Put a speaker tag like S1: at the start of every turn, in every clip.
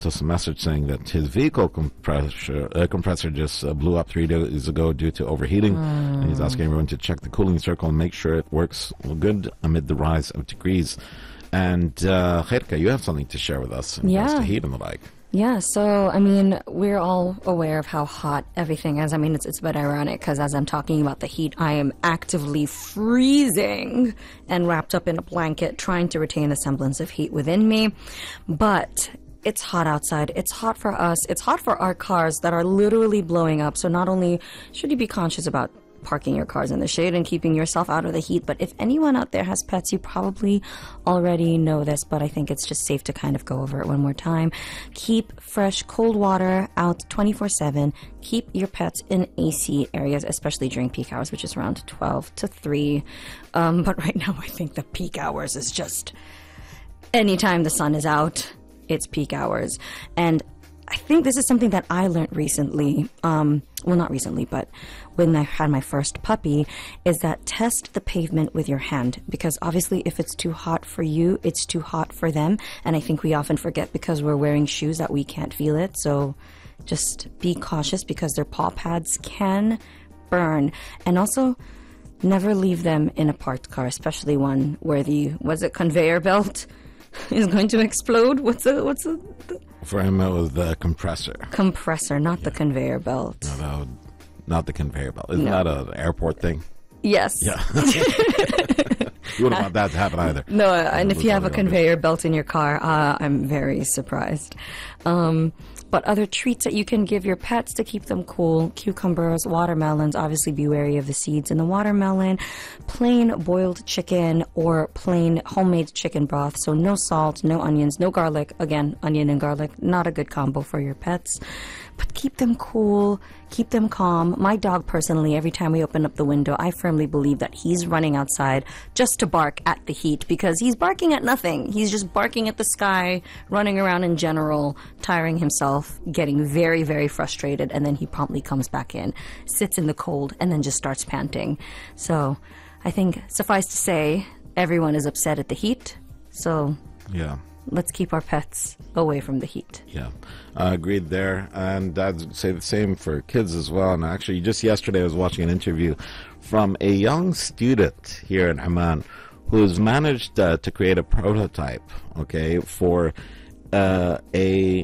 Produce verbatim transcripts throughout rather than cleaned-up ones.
S1: us a message saying that his vehicle compressor uh, compressor just uh, blew up three days ago due to overheating. Mm. And he's asking everyone to check the cooling circle and make sure it works good amid the rise of degrees. And uh, Khairka, you have something to share with us in
S2: yeah.
S1: regards to heat and the like.
S2: Yeah, so, I mean, we're all aware of how hot everything is. I mean, it's, it's a bit ironic because as I'm talking about the heat, I am actively freezing and wrapped up in a blanket trying to retain a semblance of heat within me. But it's hot outside. It's hot for us. It's hot for our cars that are literally blowing up. So not only should you be conscious about parking your cars in the shade and keeping yourself out of the heat, but if anyone out there has pets, you probably already know this, but I think it's just safe to kind of go over it one more time. Keep fresh, cold water out twenty-four seven. Keep your pets in A C areas, especially during peak hours, which is around twelve to three. Um, but right now, I think the peak hours is just anytime the sun is out, it's peak hours. And I think this is something that I learned recently, um, well, not recently, but when I had my first puppy, is that test the pavement with your hand, because obviously if it's too hot for you, it's too hot for them, and I think we often forget because we're wearing shoes that we can't feel it, so just be cautious because their paw pads can burn, and also never leave them in a parked car, especially one where the, was it conveyor belt is going to explode? What's the, what's the... the
S1: For him, it was the compressor.
S2: Compressor, not yeah. the conveyor belt.
S1: No, no, not the conveyor belt. Isn't
S2: no.
S1: that an airport thing?
S2: Yes.
S1: Yeah. You wouldn't want that to happen either.
S2: No, and if you have a conveyor belt in your car, uh, I'm very surprised. Um, but other treats that you can give your pets to keep them cool: cucumbers, watermelons. Obviously, be wary of the seeds in the watermelon. Plain boiled chicken or plain homemade chicken broth. So no salt, no onions, no garlic. Again, onion and garlic, not a good combo for your pets. But keep them cool, keep them calm. My dog, personally, every time we open up the window, I firmly believe that he's running outside just to bark at the heat, because he's barking at nothing. He's just barking at the sky, running around in general, tiring himself, getting very, very frustrated, and then he promptly comes back in, sits in the cold, and then just starts panting. So I think, suffice to say, everyone is upset at the heat, so
S1: yeah.
S2: let's keep our pets away from the heat.
S1: Yeah, uh, agreed there. And I'd say the same for kids as well. And actually, just yesterday I was watching an interview from a young student here in Amman who's managed uh, to create a prototype, okay, for uh, a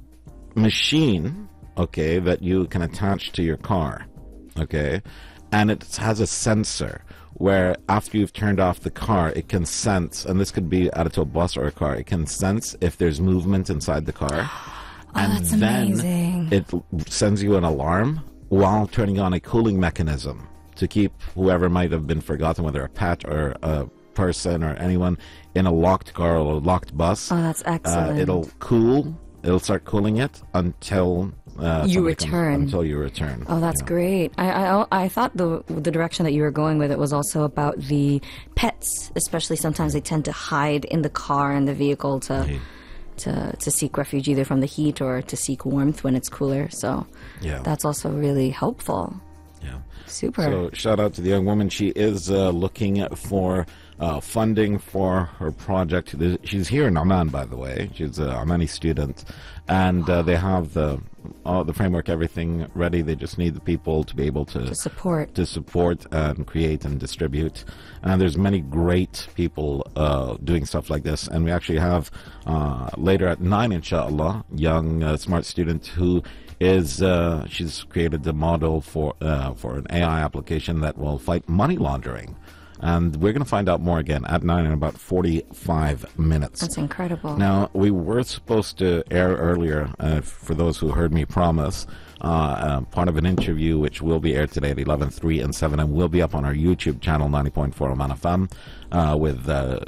S1: machine, okay, that you can attach to your car, okay, and it has a sensor where after you've turned off the car, it can sense, and this could be added to a bus or a car, it can sense if there's movement inside the car.
S2: Oh,
S1: and
S2: that's
S1: then
S2: amazing.
S1: It sends you an alarm while turning on a cooling mechanism to keep whoever might have been forgotten, whether a pet or a person or anyone, in a locked car or a locked bus.
S2: Oh, that's excellent.
S1: Uh, it'll cool, it'll start cooling it until... Uh,
S2: you return
S1: comes, until you return.
S2: Oh, that's
S1: you know.
S2: great. I, I I thought the the direction that you were going with it was also about the pets, especially sometimes they tend to hide in the car and the vehicle to
S1: Hey.
S2: to to seek refuge either from the heat or to seek warmth when it's cooler. So
S1: yeah,
S2: that's also really helpful.
S1: Yeah,
S2: super.
S1: So shout out to the young woman. She is uh, looking for uh, funding for her project. She's here in Amman, by the way. She's an Ammani student, and uh, they have the all the framework, everything ready. They just need the people to be able to,
S2: to support,
S1: to support and create and distribute. And there's many great people uh, doing stuff like this. And we actually have uh, later at nine, inshallah, young uh, smart student who is uh, she's created a model for uh, for an A I application that will fight money laundering. And we're going to find out more again at nine in about forty-five minutes.
S2: That's incredible.
S1: Now, we were supposed to air earlier, uh, for those who heard me promise, uh, uh, part of an interview which will be aired today at eleven, three, and seven, and will be up on our YouTube channel, ninety point four Oman F M, uh, with uh,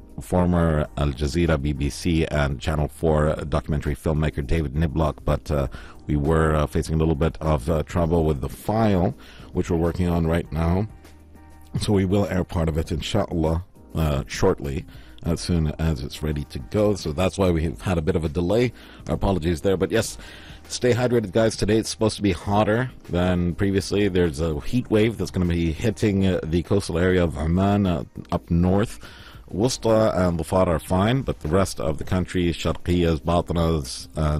S1: former Al Jazeera, B B C, and Channel four documentary filmmaker David Niblock. But uh, we were uh, facing a little bit of uh, trouble with the file, which we're working on right now. So we will air part of it, inshallah, uh, shortly, as soon as it's ready to go. So that's why we've had a bit of a delay. Our apologies there. But yes, stay hydrated, guys. Today it's supposed to be hotter than previously. There's a heat wave that's going to be hitting uh, the coastal area of Amman uh, up north. Wusta and Dhofar are fine, but the rest of the country, Sharqiyas, Batinas, and